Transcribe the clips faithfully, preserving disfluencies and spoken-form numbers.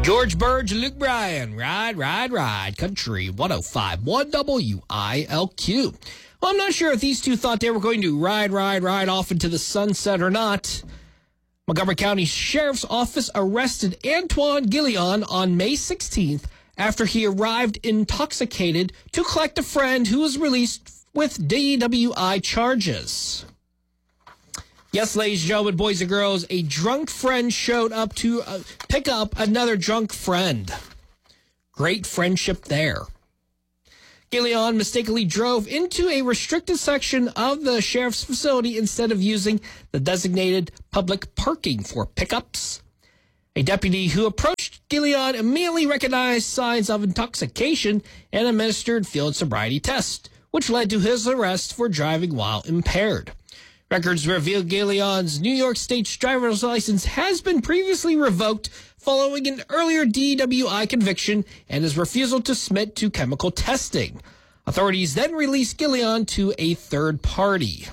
George Burge, Luke Bryan, Ride, Ride, Ride, Country one oh five point one W I L Q. Well, I'm not sure if these two thought they were going to ride, ride, ride off into the sunset or not. Montgomery County Sheriff's Office arrested Antoine Gillion on May sixteenth after he arrived intoxicated to collect a friend who was released with D W I charges. Yes, ladies and gentlemen, boys and girls, a drunk friend showed up to uh, pick up another drunk friend. Great friendship there. Gillion mistakenly drove into a restricted section of the sheriff's facility instead of using the designated public parking for pickups. A deputy who approached Gillion immediately recognized signs of intoxication and administered field sobriety tests, which led to his arrest for driving while impaired. Records reveal Gillion's New York State's driver's license has been previously revoked following an earlier D W I conviction and his refusal to submit to chemical testing. Authorities then released Gillion to a third party.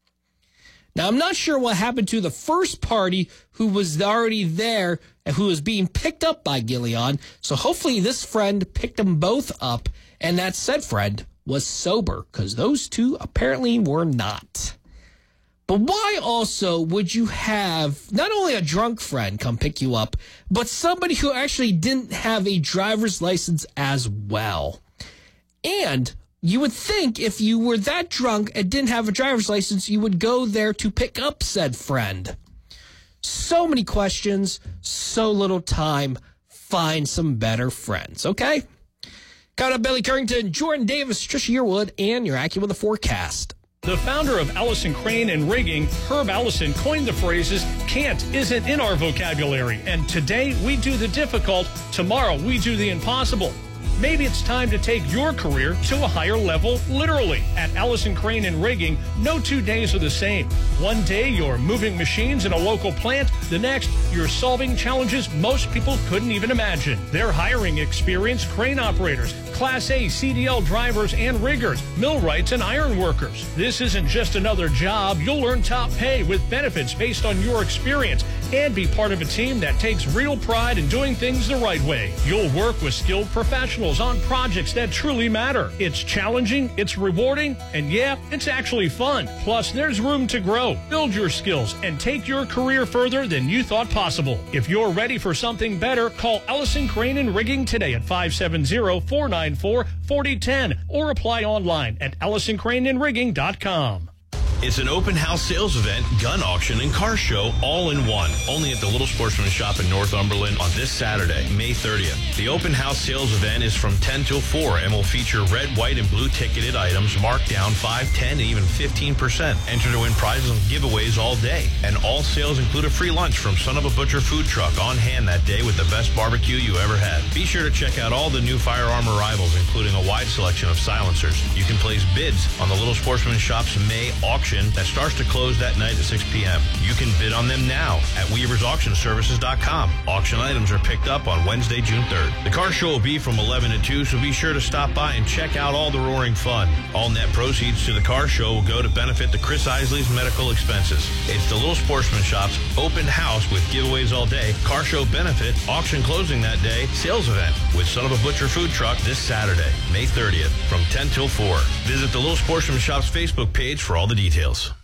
Now, I'm not sure what happened to the first party who was already there and who was being picked up by Gillion, so hopefully this friend picked them both up, and that said friend was sober, because those two apparently were not. But why also would you have not only a drunk friend come pick you up, but somebody who actually didn't have a driver's license as well? And you would think if you were that drunk and didn't have a driver's license, you would go there to pick up said friend. So many questions, so little time. Find some better friends, okay? Coming up, Billy Currington, Jordan Davis, Trisha Yearwood, and your AccuWeather forecast. The founder of Allison Crane and Rigging, Herb Allison, coined the phrases, can't isn't in our vocabulary. And today we do the difficult, tomorrow we do the impossible. Maybe it's time to take your career to a higher level, literally. At Allison Crane and Rigging, no two days are the same. One day, you're moving machines in a local plant. The next, you're solving challenges most people couldn't even imagine. They're hiring experienced crane operators, Class A C D L drivers and riggers, millwrights and iron workers. This isn't just another job. You'll earn top pay with benefits based on your experience and be part of a team that takes real pride in doing things the right way. You'll work with skilled professionals on projects that truly matter. It's challenging, it's rewarding, and yeah, it's actually fun. Plus, there's room to grow, build your skills, and take your career further than you thought possible. If you're ready for something better, call Allison Crane and Rigging today at five seven zero, four nine four, four zero one zero or apply online at allison crane and rigging dot com. It's an open house sales event, gun auction, and car show all in one. Only at the Little Sportsman Shop in Northumberland on this Saturday, May thirtieth. The open house sales event is from ten till four and will feature red, white, and blue ticketed items marked down five, ten, and even fifteen percent. Enter to win prizes and giveaways all day. And all sales include a free lunch from Son of a Butcher Food Truck on hand that day with the best barbecue you ever had. Be sure to check out all the new firearm arrivals, including a wide selection of silencers. You can place bids on the Little Sportsman Shop's May auction that starts to close that night at six p.m. You can bid on them now at weavers auction services dot com. Auction items are picked up on Wednesday, June third. The car show will be from eleven to two, so be sure to stop by and check out all the roaring fun. All net proceeds to the car show will go to benefit the Chris Isley's medical expenses. It's the Little Sportsman Shop's open house with giveaways all day, car show benefit, auction closing that day, sales event with Son of a Butcher Food Truck this Saturday, May thirtieth from ten till four. Visit the Little Sportsman Shop's Facebook page for all the details.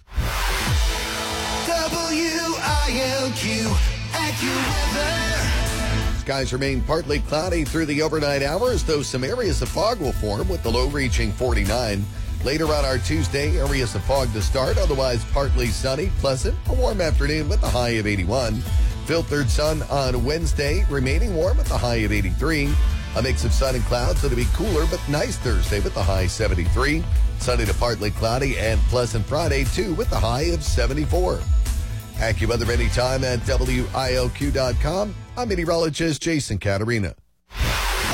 W I L Q AccuWeather. Skies remain partly cloudy through the overnight hours, though some areas of fog will form with the low reaching forty-nine. Later on our Tuesday, areas of fog to start, otherwise partly sunny, pleasant, a warm afternoon with a high of eighty-one. Filtered sun on Wednesday, remaining warm with a high of eighty-three. A mix of sun and clouds, it'll be cooler but nice Thursday with a high seventy-three. Sunny to partly cloudy and pleasant Friday, too, with a high of seventy-four. AccuWeather anytime at W I L Q dot com. I'm meteorologist Jason Caterina.